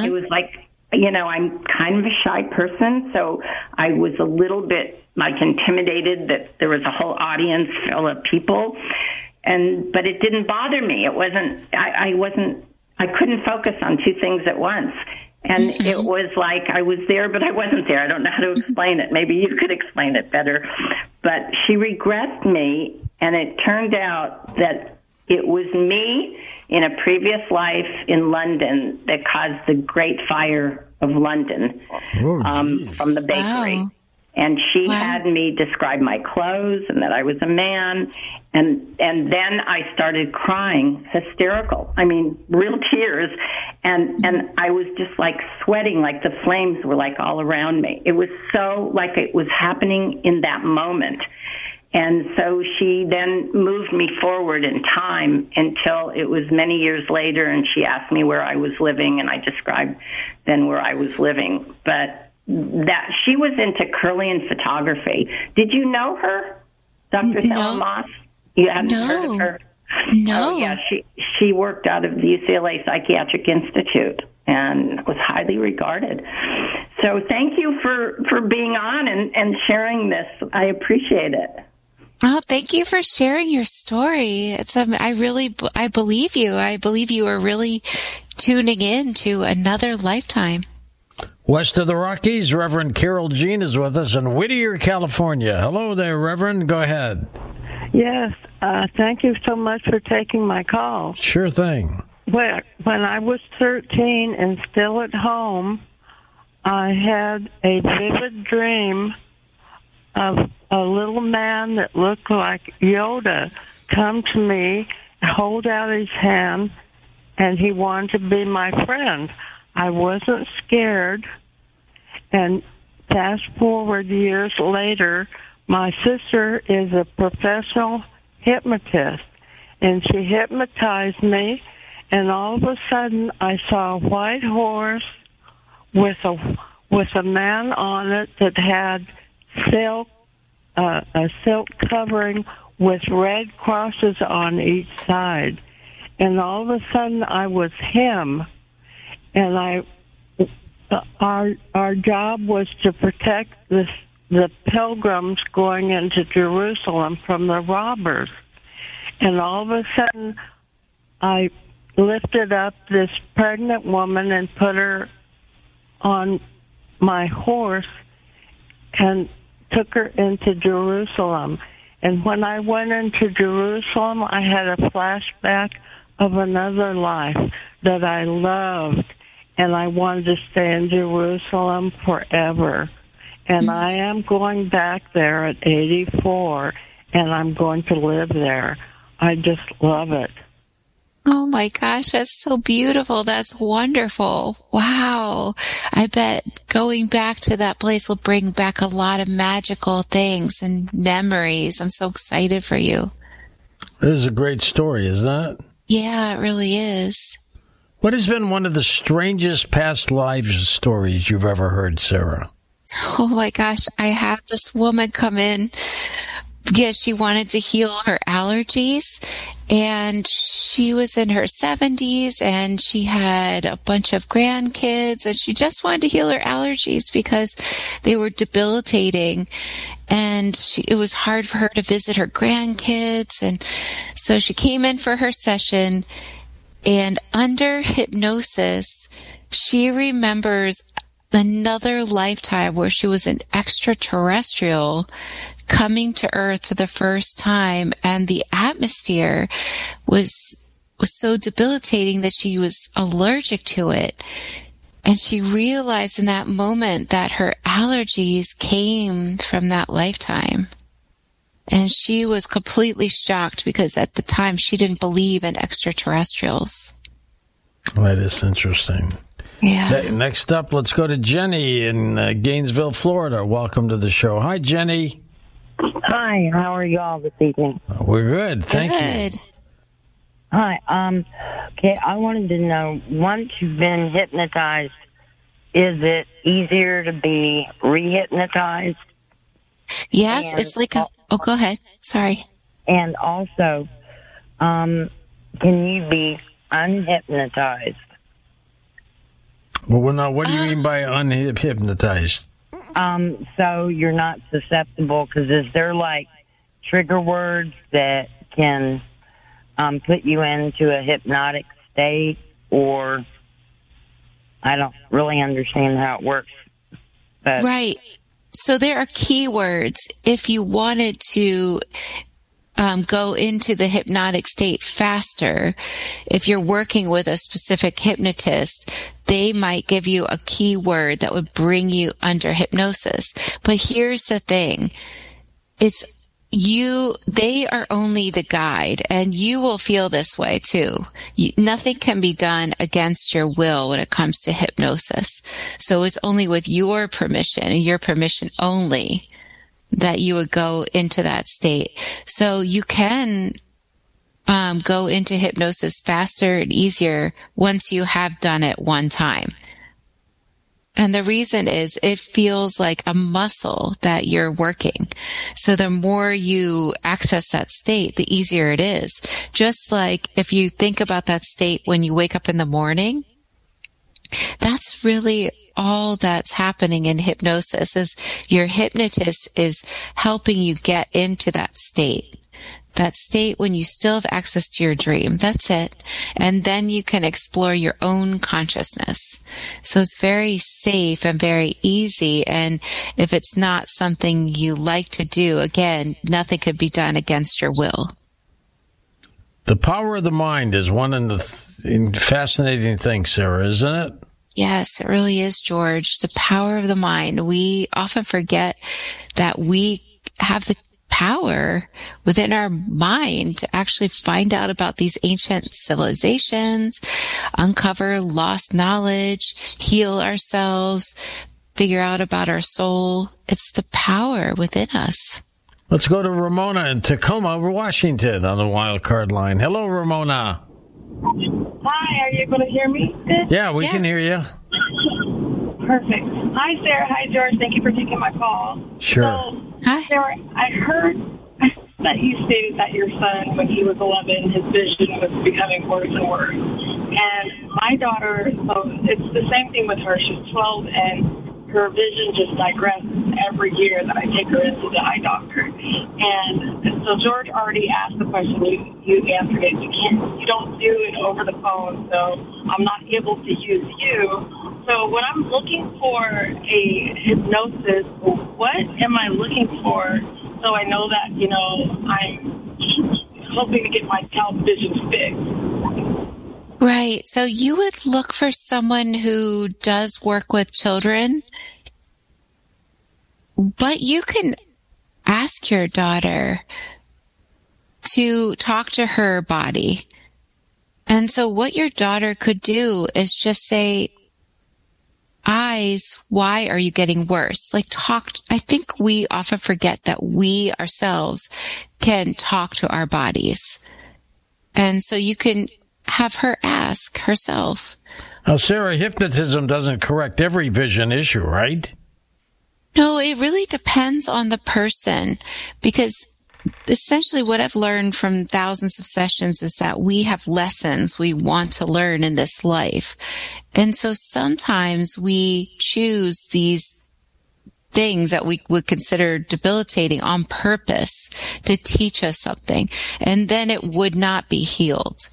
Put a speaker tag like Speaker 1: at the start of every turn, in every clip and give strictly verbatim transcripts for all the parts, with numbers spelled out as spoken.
Speaker 1: it was like, you know, I'm kind of a shy person, so I was a little bit like intimidated that there was a whole audience full of people, and but it didn't bother me. It wasn't. I, I wasn't. I couldn't focus on two things at once, and mm-hmm. it was like I was there, but I wasn't there. I don't know how to explain it. Maybe you could explain it better. But she regressed me, and it turned out that it was me in a previous life in London that caused the Great Fire of London oh, um, from the bakery. Wow. And she wow. had me describe my clothes and that I was a man. And and then I started crying, hysterical. I mean, real tears. And, and I was just like sweating, like the flames were like all around me. It was so like it was happening in that moment. And so she then moved me forward in time until it was many years later, and she asked me where I was living, and I described then where I was living. But that she was into Kirlian photography. Did you know her, Doctor No. Helen Moss? You haven't
Speaker 2: no.
Speaker 1: heard of her?
Speaker 2: No.
Speaker 1: Oh, yeah, she she worked out of the U C L A Psychiatric Institute and was highly regarded. So thank you for, for being on and, and sharing this. I appreciate it.
Speaker 2: Oh, thank you for sharing your story. It's um, I really, I believe you. I believe you are really tuning in to another lifetime.
Speaker 3: West of the Rockies, Reverend Carol Jean is with us in Whittier, California. Hello there, Reverend. Go ahead.
Speaker 4: Yes, uh, thank you so much for taking my call.
Speaker 3: Sure thing.
Speaker 4: Well, when I was thirteen and still at home, I had a vivid dream of a little man that looked like Yoda come to me, hold out his hand, and he wanted to be my friend. I wasn't scared. And fast forward years later, my sister is a professional hypnotist, and she hypnotized me, and all of a sudden I saw a white horse with a with a man on it that had silk, uh, a silk covering with red crosses on each side. And all of a sudden I was him. And I, our, our job was to protect the, the pilgrims going into Jerusalem from the robbers. And all of a sudden I lifted up this pregnant woman and put her on my horse and took her into Jerusalem. And when I went into Jerusalem, I had a flashback of another life that I loved, and I wanted to stay in Jerusalem forever. And I am going back there at eighty-four, and I'm going to live there. I just love it.
Speaker 2: Oh my gosh, that's so beautiful. That's wonderful. Wow. I bet going back to that place will bring back a lot of magical things and memories. I'm so excited for you.
Speaker 3: It is a great story, isn't it?
Speaker 2: Yeah, it really is.
Speaker 3: What has been one of the strangest past life stories you've ever heard, Sarah?
Speaker 2: Oh my gosh, I had this woman come in because she wanted to heal her allergies, and she was in her seventies, and she had a bunch of grandkids, and she just wanted to heal her allergies because they were debilitating, and she, it was hard for her to visit her grandkids. And so she came in for her session, and under hypnosis, she remembers another lifetime where she was an extraterrestrial coming to Earth for the first time, and the atmosphere was was so debilitating that she was allergic to it. And she realized in that moment that her allergies came from that lifetime. And she was completely shocked because at the time she didn't believe in extraterrestrials.
Speaker 3: That is interesting.
Speaker 2: Yeah.
Speaker 3: Next up, let's go to Jenny in uh, Gainesville, Florida. Welcome to the show. Hi, Jenny.
Speaker 5: Hi, how are you all this evening?
Speaker 3: Uh, we're good, thank
Speaker 2: good.
Speaker 3: you.
Speaker 5: Hi, um, okay, I wanted to know, once you've been hypnotized, is it easier to be re-hypnotized?
Speaker 2: Yes,
Speaker 5: and,
Speaker 2: it's like a... Oh, go ahead. Sorry.
Speaker 5: And also, um, can you be unhypnotized?
Speaker 3: Well, now, what do you uh, mean by unhypnotized?
Speaker 5: Um, so you're not susceptible, because is there, like, trigger words that can um, put you into a hypnotic state, or I don't really understand how it works. But.
Speaker 2: Right. So there are keywords if you wanted to um, go into the hypnotic state faster. If you're working with a specific hypnotist, they might give you a keyword that would bring you under hypnosis. But here's the thing. It's you, they are only the guide, and you will feel this way too. You, nothing can be done against your will when it comes to hypnosis. So it's only with your permission and your permission only that you would go into that state. So you can um, go into hypnosis faster and easier once you have done it one time. And the reason is it feels like a muscle that you're working. So the more you access that state, the easier it is. Just like if you think about that state when you wake up in the morning, that's really all that's happening in hypnosis, is your hypnotist is helping you get into that state. That state when you still have access to your dream. That's it. And then you can explore your own consciousness. So it's very safe and very easy. And if it's not something you like to do, again, nothing could be done against your will.
Speaker 3: The power of the mind is one of the th- fascinating things, Sarah, isn't it?
Speaker 2: Yes, it really is, George. The power of the mind. We often forget that we have the power within our mind to actually find out about these ancient civilizations, uncover lost knowledge, heal ourselves, figure out about our soul. It's the power within us.
Speaker 3: Let's go to Ramona in Tacoma, Washington on the wild card line. Hello, Ramona.
Speaker 6: Hi, are you able to hear me? Good?
Speaker 3: Yeah, we
Speaker 2: yes.
Speaker 3: can hear you.
Speaker 6: Perfect. Hi, Sarah. Hi, George. Thank you for taking my call.
Speaker 3: Sure.
Speaker 6: So,
Speaker 2: Hi.
Speaker 6: Sarah, I heard that you stated that your son, when he was eleven, his vision was becoming worse and worse. And my daughter, so it's the same thing with her. She's twelve, and her vision just digresses every year that I take her into the eye doctor. And so George already asked the question. You, you answered it. You can't. You don't do it over the phone, so I'm not able to use you. So when I'm looking for a hypnosis, what am I looking for so I know that, you know, I'm hoping to get my child's vision fixed?
Speaker 2: Right. So you would look for someone who does work with children, but you can ask your daughter to talk to her body. And so what your daughter could do is just say, eyes, why are you getting worse? Like talk. I think we often forget that we ourselves can talk to our bodies. And so you can have her ask herself.
Speaker 3: Now, Sarah, hypnotism doesn't correct every vision issue, right?
Speaker 2: No, it really depends on the person, because essentially what I've learned from thousands of sessions is that we have lessons we want to learn in this life. And so sometimes we choose these things that we would consider debilitating on purpose to teach us something, and then it would not be healed.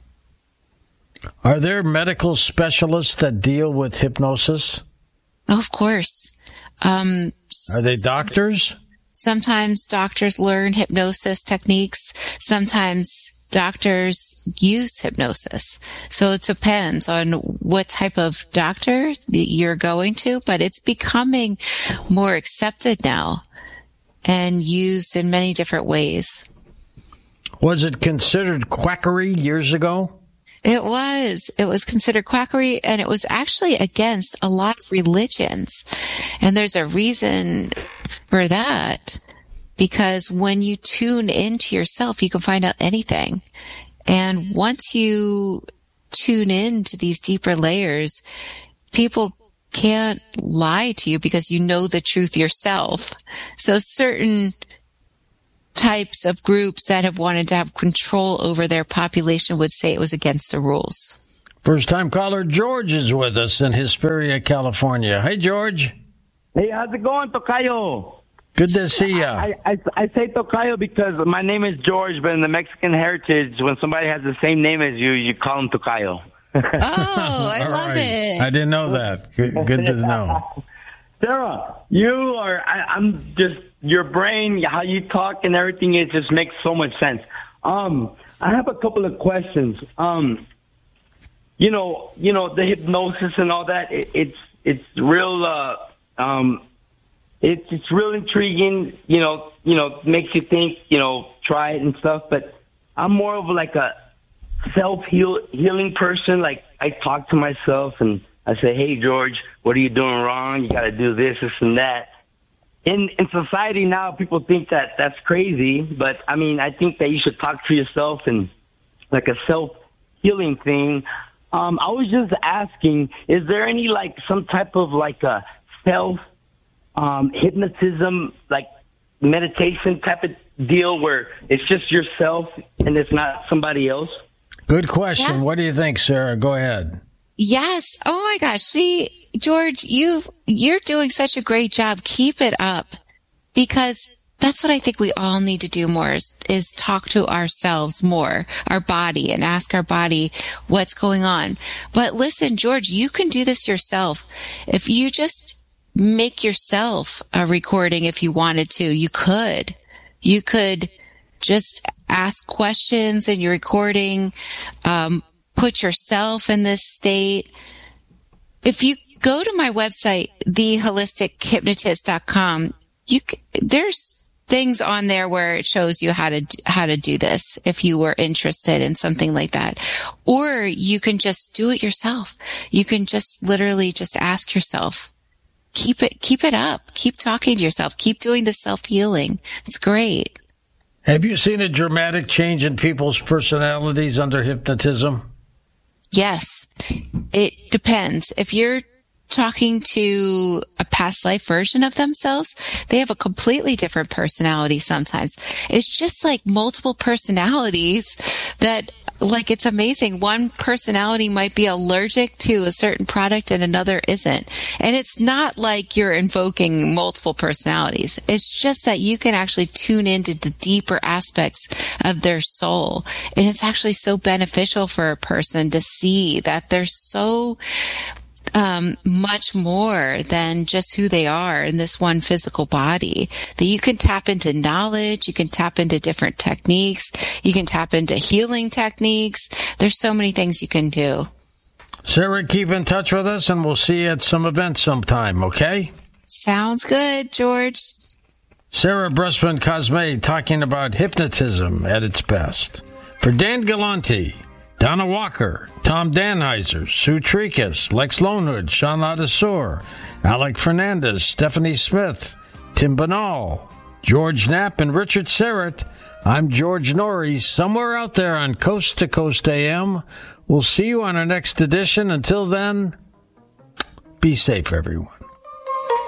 Speaker 3: Are there medical specialists that deal with hypnosis?
Speaker 2: Of course. Um,
Speaker 3: Are they doctors?
Speaker 2: Sometimes doctors learn hypnosis techniques. Sometimes doctors use hypnosis. So it depends on what type of doctor you're going to, but it's becoming more accepted now and used in many different ways.
Speaker 3: Was it considered quackery years ago?
Speaker 2: It was. It was considered quackery, and it was actually against a lot of religions. And there's a reason for that, because when you tune into yourself, you can find out anything. And once you tune into these deeper layers, people can't lie to you because you know the truth yourself. So certain types of groups that have wanted to have control over their population would say it was against the rules.
Speaker 3: First-time caller George is with us in Hesperia, California. Hey, George.
Speaker 7: Hey, how's it going, Tocayo?
Speaker 3: Good to see ya.
Speaker 7: I, I, I say Tocayo because my name is George, but in the Mexican heritage, when somebody has the same name as you, you call them Tocayo.
Speaker 2: Oh, I
Speaker 3: All
Speaker 2: love
Speaker 3: right.
Speaker 2: it.
Speaker 3: I didn't know that. Good, good to know.
Speaker 7: Sarah, you are, I, I'm just, your brain, how you talk and everything, it just makes so much sense. Um, I have a couple of questions. Um, you know, you know, the hypnosis and all that, it, it's, it's real, uh, um, it's, it's real intriguing, you know, you know, makes you think, you know, try it and stuff, but I'm more of like a self-heal, healing person. Like, I talk to myself and I say, hey, George, what are you doing wrong? You got to do this, this, and that. In in society now, people think that that's crazy, but, I mean, I think that you should talk to yourself and like a self-healing thing. Um, I was just asking, is there any, like, some type of, like, a self um, hypnotism, like, meditation type of deal where it's just yourself and it's not somebody else?
Speaker 3: Good question.
Speaker 2: Yeah.
Speaker 3: What do you think, Sarah? Go ahead.
Speaker 2: Yes. Oh my gosh. See, George, you've, you're doing such a great job. Keep it up, because that's what I think we all need to do more is, is talk to ourselves more, our body, and ask our body what's going on. But listen, George, you can do this yourself. If you just make yourself a recording, if you wanted to, you could, you could just ask questions in your recording, um, put yourself in this state. If you go to my website, the holistic hypnotist dot com, you c- there's things on there where it shows you how to how to do this if you were interested in something like that. Or you can just do it yourself. You can just literally just ask yourself. Keep it keep it up. Keep talking to yourself. Keep doing the self-healing. It's great.
Speaker 3: Have you seen a dramatic change in people's personalities under hypnotism?
Speaker 2: Yes, it depends. If you're talking to a past life version of themselves, they have a completely different personality sometimes. It's just like multiple personalities that, like, it's amazing. One personality might be allergic to a certain product and another isn't. And it's not like you're invoking multiple personalities. It's just that you can actually tune into the deeper aspects of their soul. And it's actually so beneficial for a person to see that they're so um, much more than just who they are in this one physical body, that you can tap into knowledge, you can tap into different techniques, you can tap into healing techniques. There's so many things you can do.
Speaker 3: Sarah, keep in touch with us and we'll see you at some event sometime, okay?
Speaker 2: Sounds good, George.
Speaker 3: Sarah Bressman Cosme talking about hypnotism at its best. For Dan Galante, Donna Walker, Tom Danheiser, Sue Tricas, Lex Lonehood, Sean Ladesseur, Alec Fernandez, Stephanie Smith, Tim Banal, George Knapp, and Richard Serrett, I'm George Norrie, somewhere out there on Coast to Coast A M. We'll see you on our next edition. Until then, be safe, everyone.